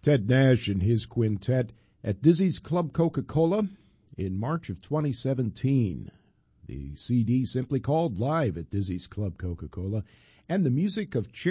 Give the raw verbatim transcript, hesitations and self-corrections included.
Ted Nash and his quintet at Dizzy's Club Coca-Cola in March of twenty seventeen. The C D simply called Live at Dizzy's Club Coca-Cola, and the music of Chick